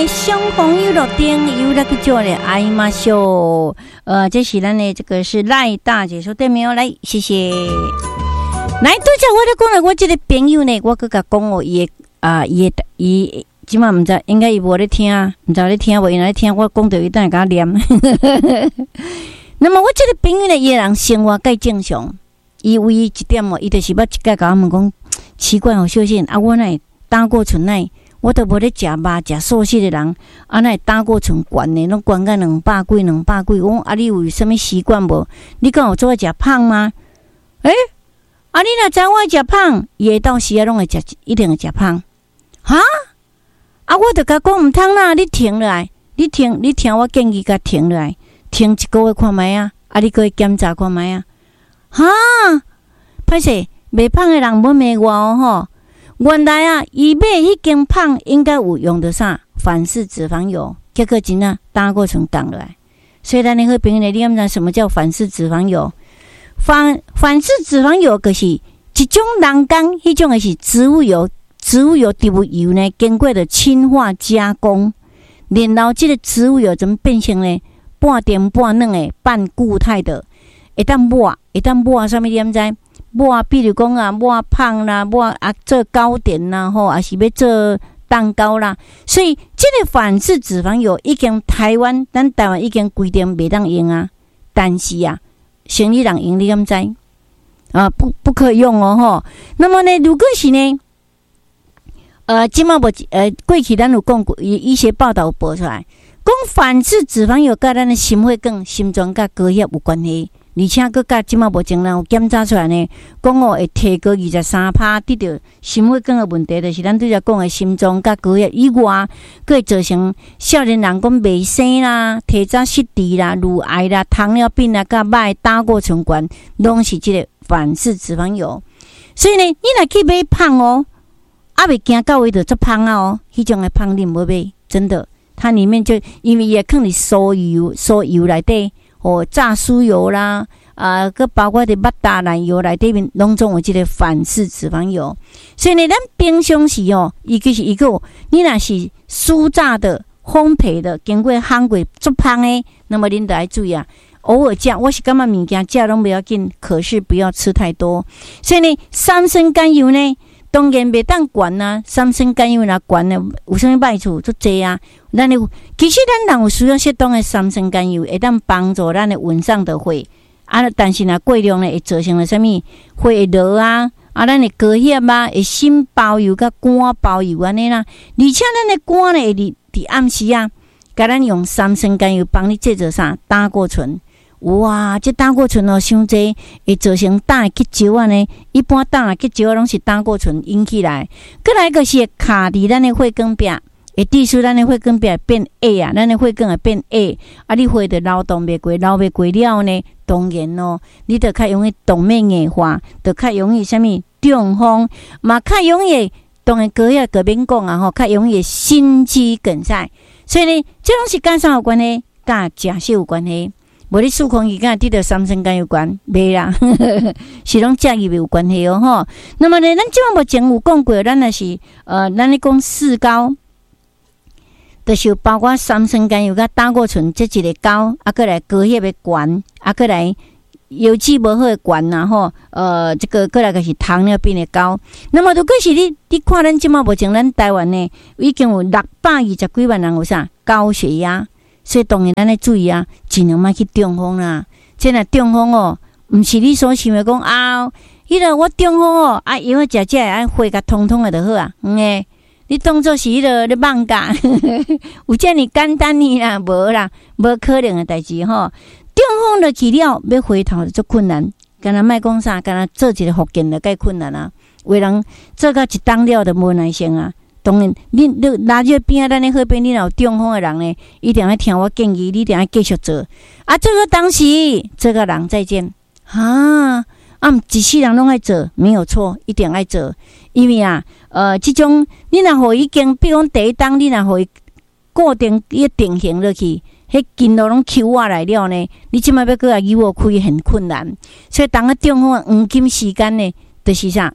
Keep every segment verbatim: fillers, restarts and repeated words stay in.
相逢娱乐店有那个叫的爱马秀，呃，这是咱的这个是赖大姐说对没有？来，谢谢。来，拄则我咧讲了，我这个朋友呢，我佮佮讲哦，伊啊，伊伊即马毋知，应该伊无咧听，毋知咧听无？因来听我讲到伊等下甲念。那么我这个朋友呢，伊人生活介正常，伊唯一一点哦，伊就是要一概甲我问讲，奇怪哦，小心啊，我乃打过春乃。我都无咧食肉食素食的人，啊，那胆固醇悬呢，拢悬到两百几、两百几。我啊，你有啥物习惯无？你敢有做食胖吗？诶、欸，啊，你若知我食胖，伊会到时啊，拢会食，一定会食胖。哈？啊，我著甲讲毋通啦，你停落来，你停，你听我建议，甲停落来，停一个月看卖啊，啊，你搁去检查看卖啊。哈？歹势，袂胖的人无骂我哦吼。原来啊，伊买迄间胖应该有用的啥反式脂肪油，结果真啊胆固醇降落来。所以咱的好朋友呢，你敢知什么叫反式脂肪油？反反式脂肪油就是一种人工，迄种的是植物油，植物油植物油呢，经过的氢化加工，然后这个植物油怎么变成呢？半甜半软的半固态的，会当抹，会当抹啥物？你敢知？抹，比如讲啊，抹胖啦，抹啊做糕点啦，吼，还是要做蛋糕啦。所以，这个反式脂肪油已经台湾，咱台湾已经规定袂当用啊。但是啊，生理人用，你敢知？啊，不不可以用哦，吼。那么呢，如果是呢，呃，即马无呃，过去咱有讲过，一些报道有报出来，讲反式脂肪油甲咱的心血管、心脏甲高血压有关系。而且佮甲即马目前人有检查出来呢，讲哦会提高二十三趴，得到心血管的问题，就是咱拄则讲的心脏甲高血压以外，佮会造成少年人讲袂生啦、体早失智啦、乳癌啦、糖尿病啦、甲歹胆固醇悬，拢是即个反式脂肪油。所以呢，你若去买胖哦，啊袂惊到位就做胖啊哦，迄种的胖你无买，真的，它里面就因为也放伫酥油、酥油内底。哦，炸酥油啦，啊，佮包括伫捌大奶油内底面，拢总有即个反式脂肪油。所以呢，咱平常时哦，伊其实伊个，你若是酥炸的、烘焙的，经过烘过做胖诶，那么恁得要注意啊。偶尔食，我是感觉物件食拢不要紧，可是不要吃太多。所以呢，三酸甘油呢，当然袂当悬啊。三酸甘油若悬呢，有啥物歹处？足济啊。咱的其实咱人有需要适当的三酸甘油，会当帮助咱的温上的血啊。但是若过量呢，会造成了啥物？血会落啊，啊，咱的高血啊，会心包油甲肝包油安尼啦。而且咱的肝呢，会伫伫暗时啊，甲咱用三酸甘油帮你制作啥胆固醇。哇，这胆固醇哦，伤济会造成胆的结石啊呢。一般胆的结石拢是胆固醇引起来，过来个是卡伫咱的血管壁。会致使咱的血管壁变矮啊，咱的血管会变矮，啊，你血的流动袂过，流袂过了呢，当然咯，你就较容易动脉硬化，就较容易啥物中风，嘛较容易，当然高血个免讲啊吼，较容易心肌梗塞，所以呢，这拢是甲啥有关系？甲食食有关系。无你数空气敢得到三酸甘有关，袂啦，是拢食入有关系哦吼。那么呢，咱即马目前有讲过，咱若是呃，咱咧讲四高。就是包括三酸甘油甲胆固醇这一个高，啊，过来高血压悬，啊，过来油脂无好的悬呐吼，呃，这个过来就是糖尿病的高。那么如果是你，你看咱即马目前咱台湾呢，已经有六百二十几万人有啥高血压，所以当然咱要注意啊，尽量莫去中风啦。这若中风哦，毋是你所想的讲啊，迄个我中风哦，啊，药食食啊，血甲通通的就好啊，嗯诶。你当作是迄个咧放假，有遮尔简单呢啦，无啦，无可能的代志吼。中风了去了，要回头就困难。敢若莫讲啥，敢若做一个复健就介困难啊。有人做到一当了就无耐性啊。当然，你你拉住边啊，咱咧好边，你若有中风的人呢，一定要听我建议，你一定要继续做。啊，这个当时这个人再见啊。啊，一世人拢爱做，没有错，一定爱做。因为啊，呃，这种你若互已经，比如讲第一档，你若互伊固定一定型落去，迄筋路拢抽下来了呢，你即摆要搁来移我开很困难。所以当个中风黄金时间呢，就是啥，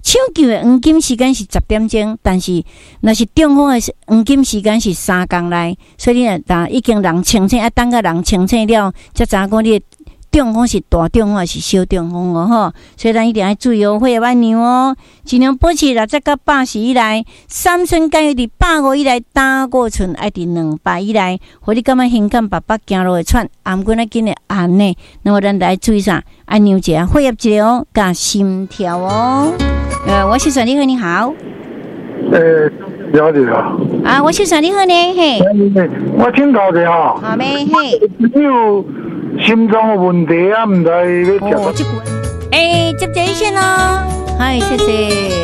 抢救的黄金时间是十点钟，但是若是中风的黄金时间是三工内，所以你若已经人清醒，啊，等到人清醒了，才知影讲你中风是大中风还是小中风哦吼。所以咱一定要注意哦，血液量哦，尽量保持六十到八十以内，三寸间伫百五以内，胆固醇爱伫两百以内，互你感觉胸感白白行路会喘，颔管啊紧的按呢。那么咱来注意啥？按量一下血液治疗加心跳哦。呃，我是算你好，你好。 呃，了解了。 啊，我是算你好呢，嘿。 我请教一下。 好咩？嘿。 朋友心脏有问题啊，唔知要接。 哦，这个，哎，接这一线咯。嗨，谢谢。